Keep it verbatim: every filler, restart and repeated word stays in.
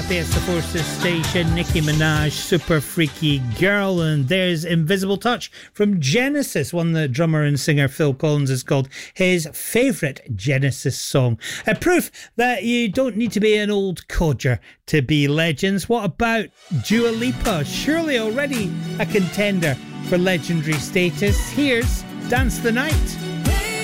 Happy It's the Forces station. Nicki Minaj, Super Freaky Girl. And there's Invisible Touch from Genesis, one that drummer and singer Phil Collins has called his favourite Genesis song. A proof that you don't need to be an old codger to be legends. What about Dua Lipa? Surely already a contender for legendary status. Here's Dance the Night.